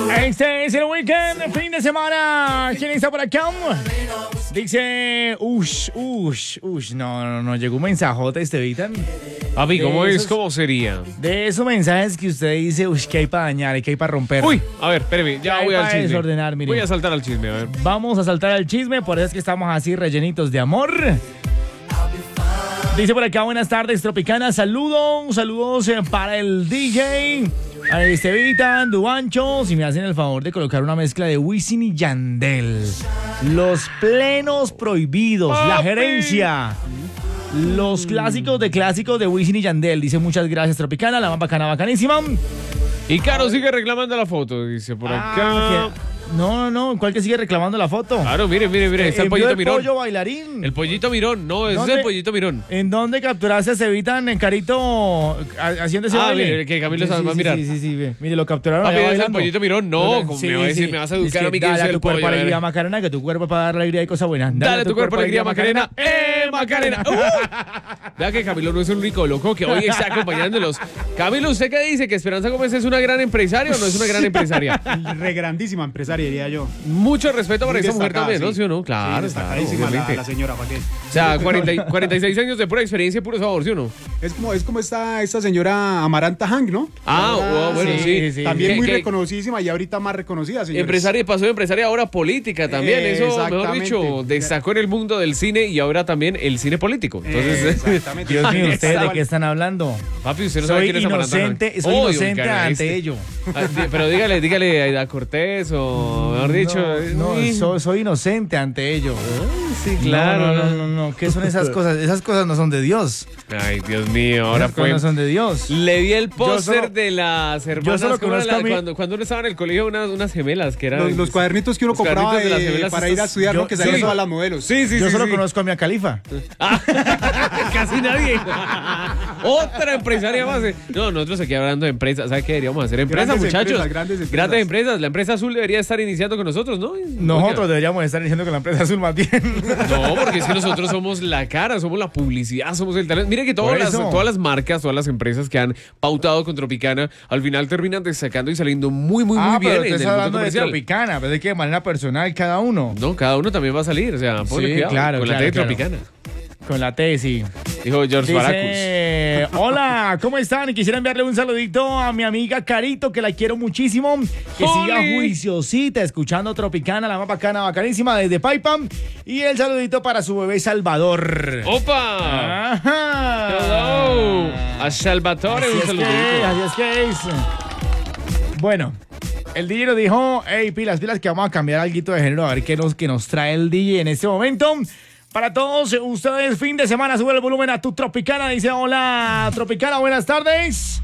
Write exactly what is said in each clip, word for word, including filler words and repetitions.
Este es el weekend, fin de semana. ¿Quién está por acá? Dice, ush, ush, ush. No, no, no, llegó un mensajote, Estevitan. Papi, ¿cómo De es? esos- ¿Cómo sería? De esos mensajes que usted dice, ush, que hay para dañar, que hay para romper. Uy, a ver, espéreme, ya Hay voy al para chisme. desordenar, mire. Voy a saltar al chisme, a ver. Vamos a saltar al chisme, por eso es que estamos así rellenitos de amor. Dice por acá, buenas tardes, Tropicana. Saludos, saludos eh, para el D J. A Estevitan, Duancho, si me hacen el favor de colocar una mezcla de Wisin y Yandel. Los plenos prohibidos, la Papi. gerencia. Los clásicos de clásicos de Wisin y Yandel. Dice muchas gracias, Tropicana, la más bacana, bacanísima. Y Caro sigue reclamando la foto, dice por acá. Ah, que- No, no, no, ¿cuál que sigue reclamando la foto? Claro, mire, mire, mire, está el Envió pollito mirón. pollo bailarín. El pollito mirón, no, ese es ¿Dónde? el pollito mirón. ¿En dónde capturaste a Cevitan en Carito ha- haciendo ese Ah, baile? mire, que Camilo sí, sabe sí, más sí, mirar. Sí, sí, sí, ve. Mire, lo capturaron Papi, allá ese es el bailando. pollito mirón, no, como me va a decir, me vas a educar Es a mí que dale yo soy a el tu cuerpo pollo, a ver. alegría, Macarena, que tu cuerpo para dar alegría y cosas buenas. Dale a tu cuerpo alegría, Macarena. ¡Eh, Macarena! Uh. Vea que Camilo no es el único loco que hoy está acompañándolos. Camilo, ¿usted qué dice? ¿Que Esperanza Gómez es una gran empresaria o no es una gran empresaria? Re grandísima empresaria, diría yo. Mucho respeto para Muy esa mujer destacada, también, ¿no? sí. ¿Sí o no? Claro, Sí, claro, destacadísima la, obviamente. la señora, ¿para qué? O sea, cuarenta, y- cuarenta y seis años de pura experiencia y puro sabor, ¿sí o no? Es como, es como esta, esta señora Amaranta Hank, ¿no? Ah, Ahora, oh, bueno, sí. sí, También Que- muy que- reconocidísima y ahorita más reconocida, señores. Empresaria, pasó de empresaria ahora política también. Eh, Eso, mejor exactamente. dicho, destacó en el mundo del cine y ahora también el cine político. Eh, Entonces, exactamente. Dios mío, Ahí ¿ustedes está. de qué están hablando? papi, usted no sabe Soy quién es Amaranta inocente, Hank. soy Oh, inocente cara, ante este. ello. Ah, di- Pero dígale, dígale a Aida Cortés o, mejor dicho. No, no, uy. soy, soy inocente ante ello. Sí, Claro, no, no, no, no, ¿qué son esas cosas? Esas cosas no son de Dios. Ay, Dios mío, ahora Esas cosas fue. no son de Dios. Le vi el póster solo- de las hermanas. solo ¿cómo era conozco la- a mí- cuando, cuando uno estaba en el colegio, unas, unas gemelas que eran. Los, los cuadernitos que uno Los compraba cuadernitos de las de- gemelas para ir a estas- estudiar, yo- ¿no? Que salían sí. todas las modelos. Sí, sí, Yo sí. solo sí. conozco a Mia Khalifa. Ah, casi nadie. Otra empresaria más. eh. No, nosotros aquí hablando de empresas. ¿Sabes qué deberíamos hacer? Empresas, Grandes muchachos. empresas, grandes empresas. Grandes empresas. La empresa azul debería estar iniciando con nosotros, ¿no? Nosotros Oiga. deberíamos estar diciendo que la empresa azul más bien. No, porque es que nosotros somos la cara, somos la publicidad, somos el talento. Mire que todas Por las, eso. todas las marcas, todas las empresas que han pautado con Tropicana, al final terminan destacando y saliendo muy, muy, muy Ah, bien pero en tú el estás mundo hablando de comercial. Tropicana, pero es que de manera personal cada uno. No, cada uno también va a salir, o sea, ponle Sí, cuidado claro, con la claro, T de claro. Tropicana. Con la T, sí. Dijo George Baracus. Dice, hola, ¿cómo están? Quisiera enviarle un saludito a mi amiga Carito, que la quiero muchísimo. Que ¡Joli! siga juiciosita, escuchando Tropicana, la más bacana, bacanísima, desde Paipa. Y el saludito para su bebé Salvador. ¡Opa! Ajá. Hello. A Salvatore, Así un es que saludito. es, así es que es. Bueno, el D J nos dijo, hey, pilas, pilas, que vamos a cambiar algo de género, a ver qué nos, qué nos trae el D J en este momento. Para todos ustedes, fin de semana, sube el volumen a tu Tropicana. Dice, hola, Tropicana, buenas tardes.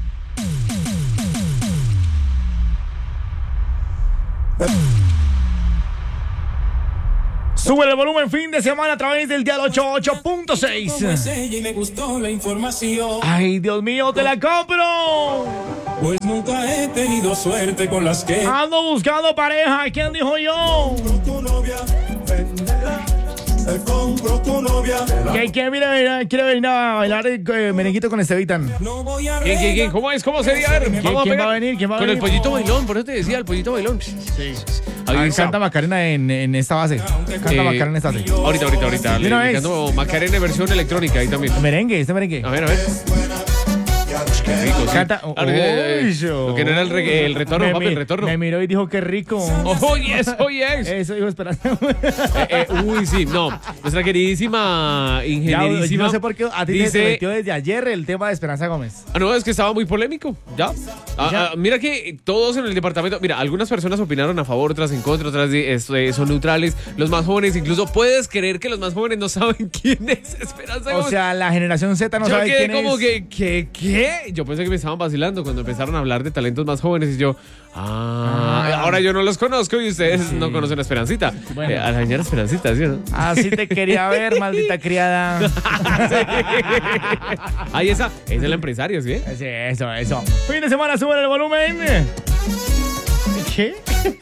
Sube el volumen fin de semana a través del dial ochenta y ocho punto seis. Como es ella y me gustó la información, Ay, Dios mío, te la compro. pues nunca he tenido suerte con las que Ando buscando pareja. ¿Quién dijo yo? tu novia, vendela, te compro tu novia. ¿Quién quiere venir, quiere venir a bailar eh, merenguito con Estevitan? No voy a ¿Quién, quién, quién? ¿Cómo es? ¿Cómo sería? A ver, vamos a quién pegar. va a venir? ¿Quién va a Con el venir? pollito bailón, por eso te decía, el pollito bailón. Sí. Ahí Ahí está. canta Macarena en, en esta base. Canta Eh, Macarena en esta base. Ahorita, ahorita, ahorita. De una Le vez. canto Macarena versión electrónica ahí también. Merengue, este merengue. A ver, a ver. Qué rico, sí. Canta. Ah, eh, eh, Uy, yo. Lo que no era el, reggae, el retorno, Me papi, mi- el retorno. Me miró y dijo que rico. Oh, yes, oh, yes. Eso dijo Esperanza. Eh, eh, uy, sí, no. Nuestra queridísima Ya, ingenierísima. no sé por qué a ti te- te dice, metió desde ayer el tema de Esperanza Gómez. ah, no, es que estaba muy polémico. Ya. Ah, Ya. ah, mira que todos en el departamento. Mira, algunas personas opinaron a favor, otras en contra, otras de- es- eh, son neutrales. Los más jóvenes, incluso puedes creer que los más jóvenes no saben quién es Esperanza O Gómez. sea, la generación Z no yo sabe quedé quién como es. que, que, ¿qué? Yo pensé que me estaban vacilando cuando empezaron a hablar de talentos más jóvenes y yo, ah, Ah. ahora yo no los conozco y ustedes Sí. no conocen a Esperancita. Bueno. Eh, a la señora Esperancita, ¿sí o no? Así te quería ver, maldita criada. Ahí esa, esa es la empresaria, ¿sí? Sí, eso, eso. Fin de semana, suben el volumen. ¿Qué?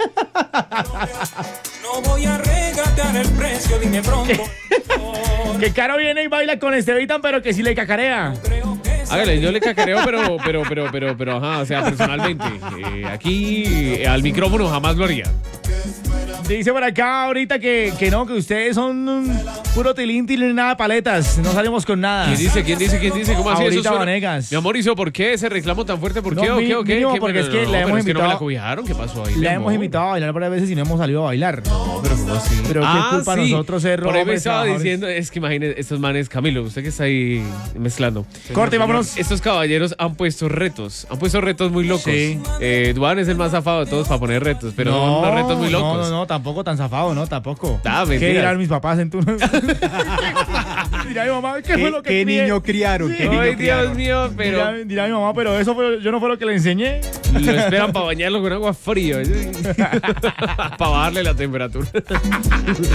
no voy a regatear el precio, dime pronto. Que Caro viene y baila con Estevitan, pero que sí le cacarea. Creo que Hágale, yo le cacareo, pero, pero, pero, pero, pero, ajá, o sea, personalmente. Eh, aquí, eh, al micrófono jamás lo haría. Dice por acá ahorita que, que no, que ustedes son un puro tilín, tilín, nada de paletas. No salimos con nada. ¿Quién dice? ¿Quién dice? ¿Quién dice? ¿Cómo así? Ahorita Eso suena? Vanegas. Mi amor, ¿hizo por qué ese reclamo tan fuerte? ¿Por No, qué? ¿O mi- qué? ¿O qué? mínimo, ¿Qué? porque Pero es que no, la pero hemos es que no me la invitado- cobijaron. ¿Qué pasó ahí? mi La hemos amor? invitado a bailar varias veces y no hemos salido a bailar. Pero ¿cómo así? Pero qué Ah, culpa sí. nosotros ser Por ahí me hombres estaba trabajadores. diciendo, es que imagínese, estos manes, Camilo, usted que está ahí mezclando. Corte, vámonos. Estos caballeros han puesto retos, han puesto retos muy locos. Sí. Eh, Duan es el más zafado de todos para poner retos, pero son unos retos muy locos. No, no, no, tampoco tan zafado, no, tampoco. Ah, ¿Qué mentiras. dirán mis papás en tu... Dirá mi mamá, ¿qué, fue ¿Qué, lo que qué crié? niño criaron? ¿Qué niño Ay, Dios criaron? mío, pero Dirá, dirá mi mamá, pero eso fue, yo no fue lo que le enseñé. lo esperan para bañarlo con agua fría. Para bajarle la temperatura.